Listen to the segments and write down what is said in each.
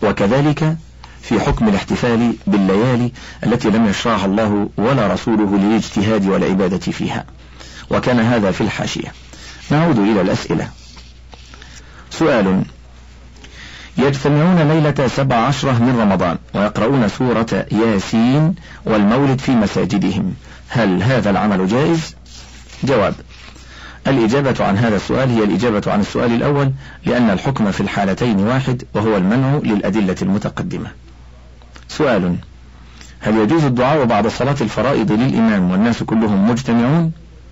وكذلك في حكم الاحتفال بالليالي التي لم يشرعها الله ولا رسوله للاجتهاد والعبادة فيها. وكان هذا في الحاشية. نعود إلى الأسئلة. سؤال: يجتمعون ليلة 17 من رمضان ويقرؤون سورة ياسين والمولد في مساجدهم، هل هذا العمل جائز؟ جواب: الإجابة عن هذا السؤال هي الإجابة عن السؤال الأول، لأن الحكم في الحالتين واحد، وهو المنع للأدلة المتقدمة. سؤال: هل يجوز الدعاء بعد صلاة الفرائض للإمام والناس كلهم مجتمعون؟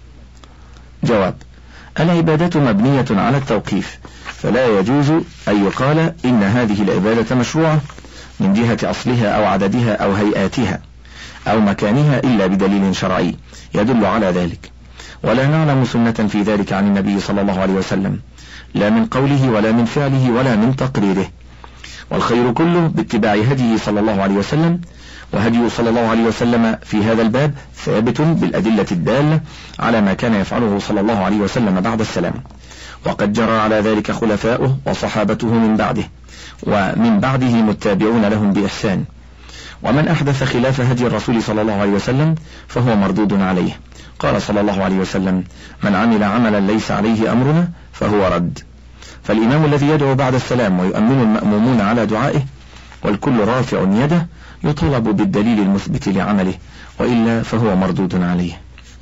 جواب: العبادة مبنية على التوقيف، فلا يجوز أن يقال إن هذه العبادة مشروعة من جهة أصلها أو عددها أو هيئاتها أو مكانها إلا بدليل شرعي يدل على ذلك، ولا نعلم سنة في ذلك عن النبي صلى الله عليه وسلم، لا من قوله ولا من فعله ولا من تقريره، والخير كله باتباع هديه صلى الله عليه وسلم، وهديه صلى الله عليه وسلم في هذا الباب ثابت بالأدلة الدالة على ما كان يفعله صلى الله عليه وسلم بعد السلام، وقد جرى على ذلك خلفاؤه وصحابته من بعده، ومن بعده متابعون لهم بإحسان، ومن أحدث خلاف هدي الرسول صلى الله عليه وسلم فهو مردود عليه. قال صلى الله عليه وسلم: من عمل عملا ليس عليه أمرنا فهو رد. فالإمام الذي يدعو بعد السلام ويؤمن المأمومون على دعائه والكل رافع يده يطالب بالدليل المثبت لعمله، وإلا فهو مردود عليه.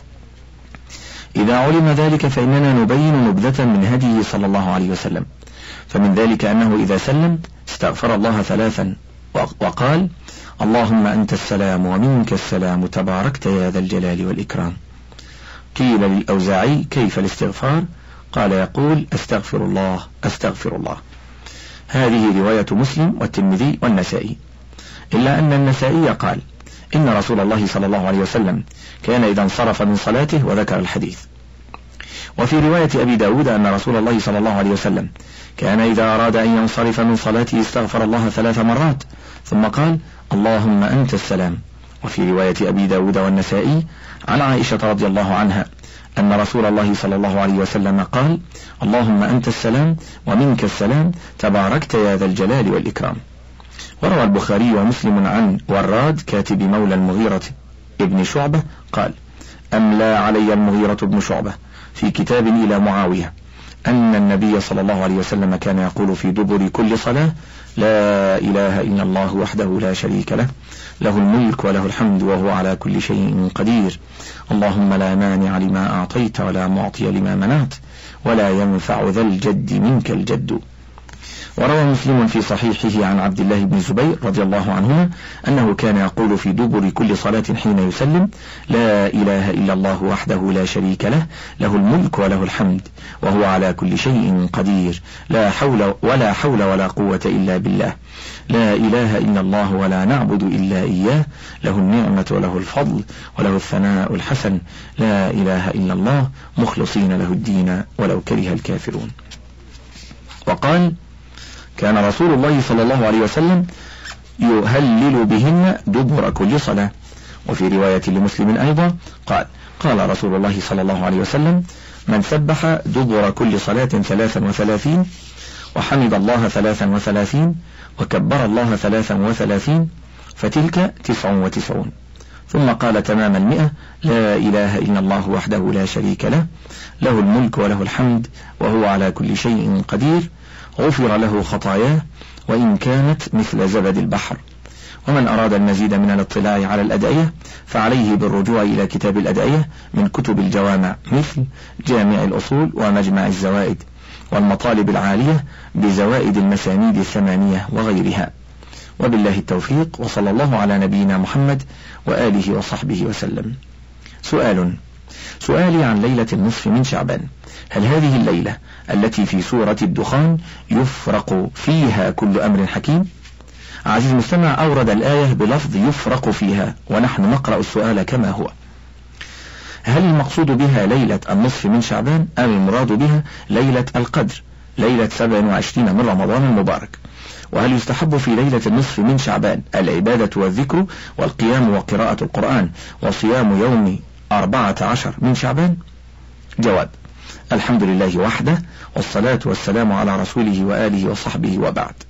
إذا علم ذلك فإننا نبين نبذة من هديه صلى الله عليه وسلم، فمن ذلك أنه إذا سلم استغفر الله 3 وقال: اللهم أنت السلام ومنك السلام تباركت يا ذا الجلال والإكرام. قيل للأوزاعي: كيف الاستغفار؟ قال: يقول: أستغفر الله أستغفر الله. هذه رواية مسلم والترمذي والنسائي، إلا أن النسائي قال: إن رسول الله صلى الله عليه وسلم كان إذا انصرف من صلاته وذكر الحديث. وفي رواية أبي داود أن رسول الله صلى الله عليه وسلم كان إذا أراد أن ينصرف من صلاته استغفر الله 3 مرات ثم قال: اللهم أنت السلام. وفي رواية أبي داود والنسائي عن عائشة رضي الله عنها أن رسول الله صلى الله عليه وسلم قال: اللهم أنت السلام ومنك السلام تباركت يا ذا الجلال والإكرام. وروى البخاري ومسلم عن وراد كاتب مولى المغيرة ابن شعبة قال: أملى علي المغيرة بن شعبة في كتاب إلى معاوية أن النبي صلى الله عليه وسلم كان يقول في دبر كل صلاة: لا إله إلا الله وحده لا شريك له، له الملك وله الحمد وهو على كل شيء قدير، اللهم لا مانع لما أعطيت ولا معطي لما منعت ولا ينفع ذا الجد منك الجد. وروى مسلم في صحيحه عن عبد الله بن زبير رضي الله عنهما أنه كان يقول في دبر كل صلاة حين يسلم: لا إله إلا الله وحده لا شريك له، له الملك وله الحمد وهو على كل شيء قدير، لا حول ولا قوة إلا بالله، لا إله إلا الله ولا نعبد إلا إياه، له النعمة وله الفضل وله الثناء الحسن، لا إله إلا الله مخلصين له الدين ولو كره الكافرون. وقال: كان رسول الله صلى الله عليه وسلم يهلل بهن دبر كل صلاة. وفي رواية لمسلم أيضا قال: قال رسول الله صلى الله عليه وسلم: من سبح دبر كل صلاة 33 وحمد الله 33 وكبر الله 33 فتلك 99. ثم قال تمام 100: لا إله إلا الله وحده لا شريك له، له الملك وله الحمد وهو على كل شيء قدير، غفر له خطاياه وإن كانت مثل زبد البحر. ومن أراد المزيد من الاطلاع على الأدعية فعليه بالرجوع إلى كتاب الأدعية من كتب الجوامع مثل جامع الأصول ومجمع الزوائد والمطالب العالية بزوائد المسانيد 8 وغيرها. وبالله التوفيق، وصلى الله على نبينا محمد وآله وصحبه وسلم. سؤالي عن ليلة النصف من شعبان: هل هذه الليلة التي في سورة الدخان يفرق فيها كل أمر حكيم؟ عزيز المستمع أورد الآية بلفظ يفرق فيها، ونحن نقرأ السؤال كما هو: هل المقصود بها ليلة النصف من شعبان أم المراد بها ليلة القدر ليلة 27 من رمضان المبارك؟ وهل يستحب في ليلة النصف من شعبان العبادة والذكر والقيام وقراءة القرآن وصيام يوم 14 من شعبان؟ جواب: الحمد لله وحده، والصلاة والسلام على رسوله وآله وصحبه، وبعد.